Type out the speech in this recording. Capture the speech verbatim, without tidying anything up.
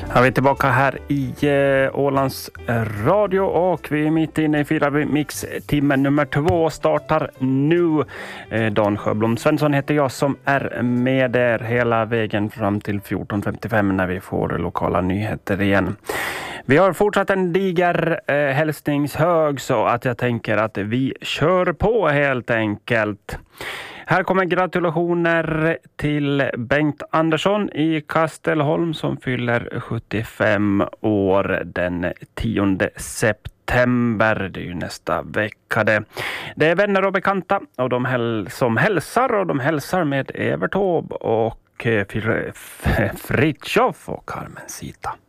Ja, vi är tillbaka här i eh, Ålands radio och vi är mitt inne i fyra mix. Timmen nummer två startar nu. Eh, Dan Sjöblom Svensson heter jag som är med er hela vägen fram till fjorton femtiofem när vi får lokala nyheter igen. Vi har fortsatt en diger eh, hälsningshög så att jag tänker att vi kör på helt enkelt. Här kommer gratulationer till Bengt Andersson i Kastelholm som fyller sjuttiofem år den tionde september. Det är ju nästa vecka det. Det är vänner och bekanta och de häl- som hälsar och de hälsar med Evert Taube och Fritjof och Carmen Sita.